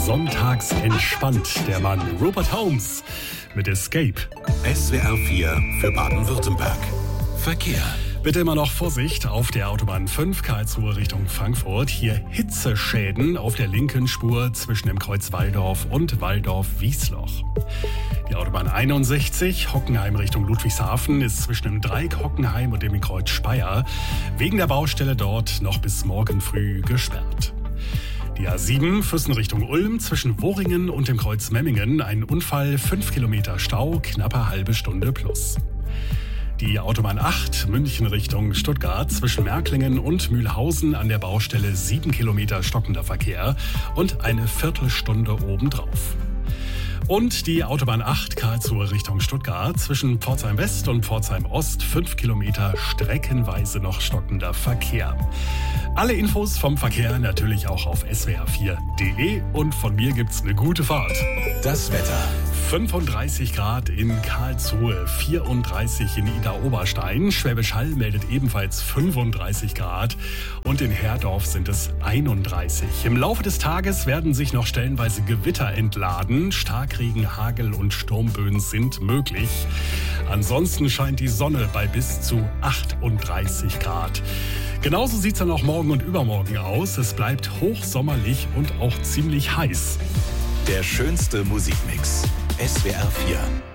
sonntags entspannt. Der Mann Rupert Holmes mit Escape. SWR 4 für Baden-Württemberg. Verkehr. Bitte immer noch Vorsicht auf der Autobahn 5 Karlsruhe Richtung Frankfurt. Hier Hitzeschäden auf der linken Spur zwischen dem Kreuz Walldorf und Walldorf-Wiesloch. Die Autobahn 61 Hockenheim Richtung Ludwigshafen ist zwischen dem Dreieck Hockenheim und dem Kreuz Speyer wegen der Baustelle dort noch bis morgen früh gesperrt. Die A7 Füssen Richtung Ulm zwischen Worringen und dem Kreuz Memmingen. Ein Unfall, 5 Kilometer Stau, knappe halbe Stunde plus. Die Autobahn 8 München Richtung Stuttgart zwischen Märklingen und Mühlhausen an der Baustelle 7 Kilometer stockender Verkehr und eine Viertelstunde obendrauf. Und die Autobahn 8 Karlsruhe Richtung Stuttgart zwischen Pforzheim West und Pforzheim Ost 5 Kilometer streckenweise noch stockender Verkehr. Alle Infos vom Verkehr natürlich auch auf swr4.de und von mir gibt's eine gute Fahrt. Das Wetter. 35 Grad in Karlsruhe, 34 in Idar-Oberstein. Schwäbisch Hall meldet ebenfalls 35 Grad und in Herdorf sind es 31. Im Laufe des Tages werden sich noch stellenweise Gewitter entladen. Starkregen, Hagel und Sturmböen sind möglich. Ansonsten scheint die Sonne bei bis zu 38 Grad. Genauso sieht es dann auch morgen und übermorgen aus. Es bleibt hochsommerlich und auch ziemlich heiß. Der schönste Musikmix. SWR 4.